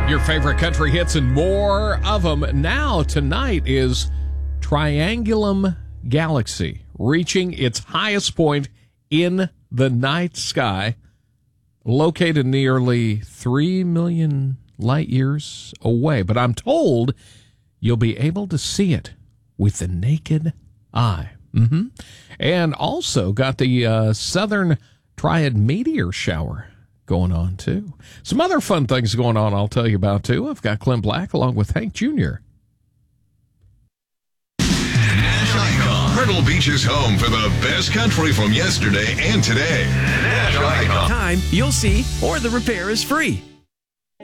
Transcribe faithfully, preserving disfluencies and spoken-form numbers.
Your favorite country hits and more of them. Now, tonight is Triangulum Galaxy, reaching its highest point in the night sky, located nearly three million light years away. But I'm told you'll be able to see it with the naked eye. Mm-hmm. And also got the uh, Southern Triad meteor shower going on, too. Some other fun things going on I'll tell you about, too. I've got Clint Black along with Hank Junior Myrtle Beach is home for the best country from yesterday and today. National Icon. Time you'll see, or the repair is free.